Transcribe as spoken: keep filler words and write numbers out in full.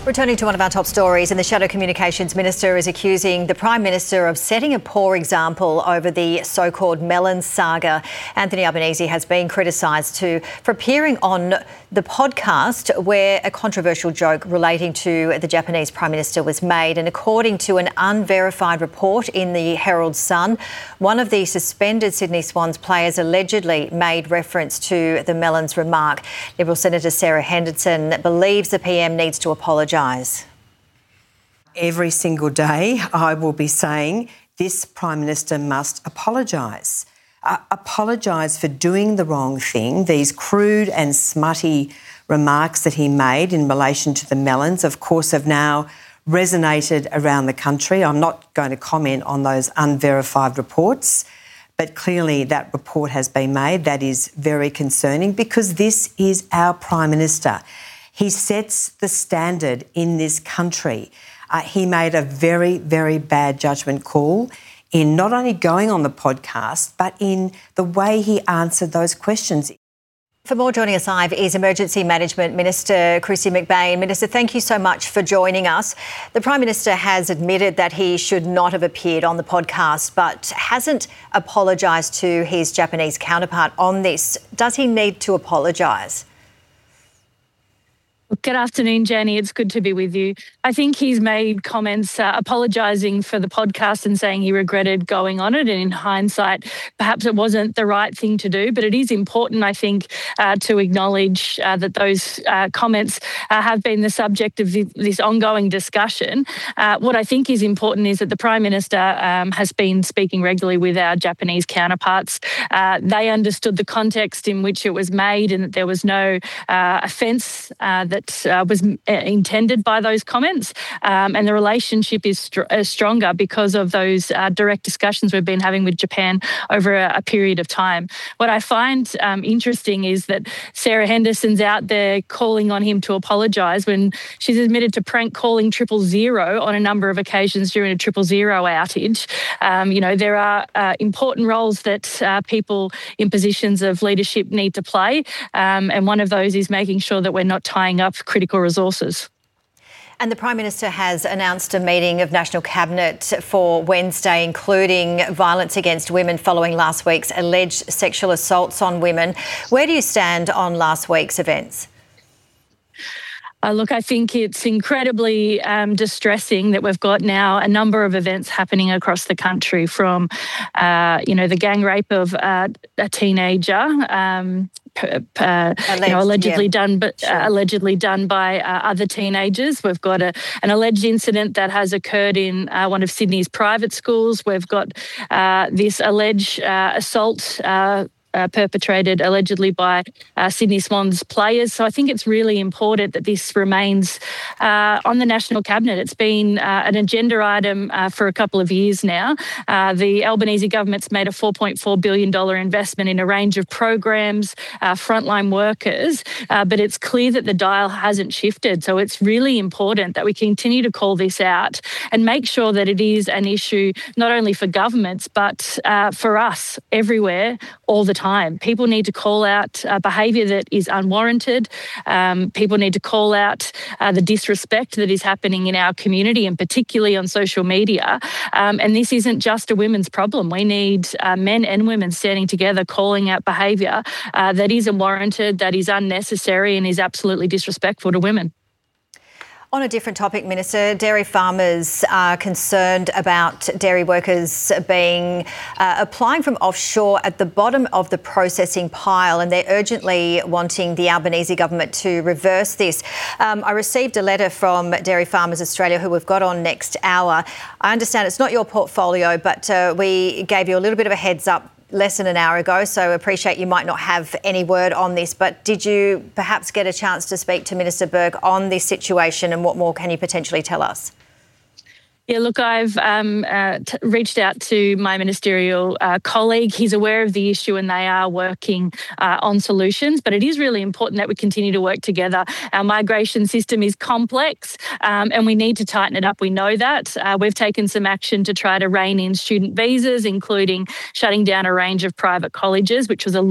Returning to one of our top stories, and the Shadow Communications Minister is accusing the Prime Minister of setting a poor example over the so-called Melon saga. Anthony Albanese has been criticised to for appearing on the podcast where a controversial joke relating to the Japanese Prime Minister was made. And according to an unverified report in the Herald Sun, one of the suspended Sydney Swans players allegedly made reference to the Melons remark. Liberal Senator Sarah Henderson believes the P M needs to apologise. Every single day I will be saying this Prime Minister must apologise. Uh, apologise for doing the wrong thing. These crude and smutty remarks that he made in relation to the Melons, of course, have now resonated around the country. I'm not going to comment on those unverified reports, but clearly that report has been made. That is very concerning because this is our Prime Minister. He sets the standard in this country. Uh, he made a very, very bad judgment call in not only going on the podcast, but in the way he answered those questions. For more, joining us live is Emergency Management Minister Kristy McBain. Minister, thank you so much for joining us. The Prime Minister has admitted that he should not have appeared on the podcast, but hasn't apologised to his Japanese counterpart on this. Does he need to apologise? Good afternoon, Jenny. It's good to be with you. I think he's made comments uh, apologising for the podcast and saying he regretted going on it. And in hindsight, perhaps it wasn't the right thing to do. But it is important, I think, uh, to acknowledge uh, that those uh, comments uh, have been the subject of the, this ongoing discussion. Uh, what I think is important is that the Prime Minister um, has been speaking regularly with our Japanese counterparts. Uh, they understood the context in which it was made and that there was no uh, offence uh, that Uh, was intended by those comments, um, and the relationship is str- uh, stronger because of those uh, direct discussions we've been having with Japan over a, a period of time. What I find um, interesting is that Sarah Henderson's out there calling on him to apologise when she's admitted to prank calling triple zero on a number of occasions during a triple zero outage. Um, you know, there are uh, important roles that uh, people in positions of leadership need to play, um, and one of those is making sure that we're not tying up critical resources. And the Prime Minister has announced a meeting of National Cabinet for Wednesday, including violence against women following last week's alleged sexual assaults on women. Where do you stand on last week's events? Uh, look, I think it's incredibly um, distressing that we've got now a number of events happening across the country, from, uh, you know, the gang rape of uh, a teenager, um, p- p- uh, Alleged, you know, allegedly yeah. done, but Sure. uh, allegedly done by uh, other teenagers. We've got a, an alleged incident that has occurred in uh, one of Sydney's private schools. We've got uh, this alleged uh, assault. Uh, Uh, perpetrated allegedly by uh, Sydney Swans players. So I think it's really important that this remains uh, on the National Cabinet. It's been uh, an agenda item uh, for a couple of years now. Uh, the Albanese government's made a four point four billion dollars investment in a range of programs, uh, frontline workers, uh, but it's clear that the dial hasn't shifted. So it's really important that we continue to call this out and make sure that it is an issue not only for governments, but uh, for us everywhere, all the time. Time. People need to call out uh, behaviour that is unwarranted. Um, people need to call out uh, the disrespect that is happening in our community, and particularly on social media. Um, and this isn't just a women's problem. We need uh, men and women standing together, calling out behaviour uh, that is unwarranted, that is unnecessary, and is absolutely disrespectful to women. On a different topic, Minister, dairy farmers are concerned about dairy workers being uh, applying from offshore at the bottom of the processing pile, and they're urgently wanting the Albanese government to reverse this. Um, I received a letter from Dairy Farmers Australia, who we've got on next hour. I understand it's not your portfolio, but uh, we gave you a little bit of a heads up less than an hour ago, so appreciate you might not have any word on this, but did you perhaps get a chance to speak to Minister Burke on this situation, and what more can you potentially tell us? Yeah, look, I've um, uh, t- reached out to my ministerial uh, colleague. He's aware of the issue and they are working uh, on solutions, but it is really important that we continue to work together. Our migration system is complex um, and we need to tighten it up. We know that. Uh, we've taken some action to try to rein in student visas, including shutting down a range of private colleges, which was a